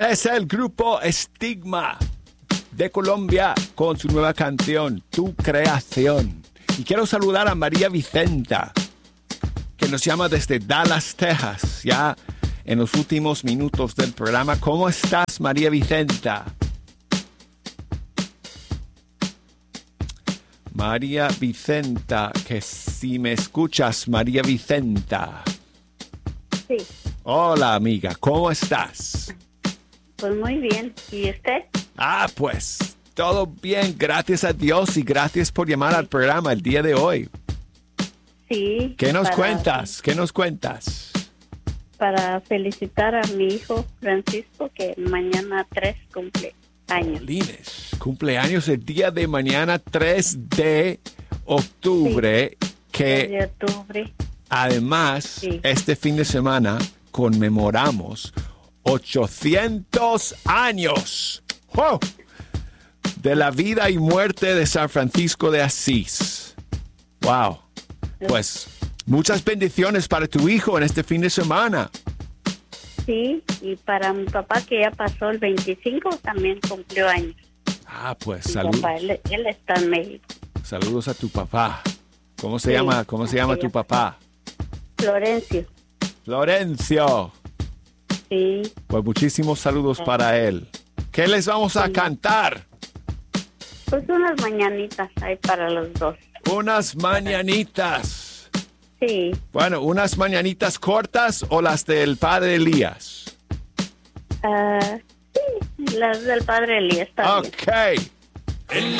Es el grupo Estigma de Colombia con su nueva canción, Tu Creación. Y quiero saludar a María Vicenta, que nos llama desde Dallas, Texas, ya en los últimos minutos del programa. ¿Cómo estás, María Vicenta? María Vicenta, que si me escuchas, María Vicenta. Sí. Hola, amiga, ¿cómo estás? Pues muy bien. ¿Y usted? Pues todo bien, gracias a Dios y gracias por llamar al programa el día de hoy. Sí. ¿Qué nos cuentas? ¿Qué nos cuentas? Para felicitar a mi hijo Francisco, que mañana 3 cumple años. Lines, cumpleaños el día de mañana 3 de octubre, Sí, que 3 de octubre. además Sí. este fin de semana conmemoramos 800 años ¡wow! De la vida y muerte de San Francisco de Asís. ¡Wow! Pues muchas bendiciones para tu hijo en este fin de semana. Sí, y para mi papá, que ya pasó el 25, también cumplió años. Pues Mi saludos. papá, él está en México. Saludos a tu papá. ¿Cómo se Sí, llama? ¿Cómo se llama tu papá? Florencio. Florencio. Sí. Pues muchísimos saludos para él. ¿Qué les vamos a cantar? Pues unas mañanitas hay para los dos. Unas mañanitas. Sí. Bueno, unas mañanitas cortas o las del padre Elías. Sí, las del padre Elías también. Ok. En